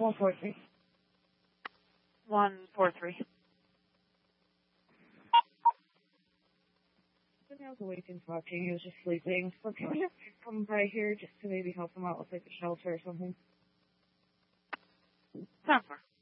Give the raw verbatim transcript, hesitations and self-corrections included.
one four three. one four three. I was awake and watching. He was just sleeping. So can you come by here just to maybe help him out with like a shelter or something? Ten four.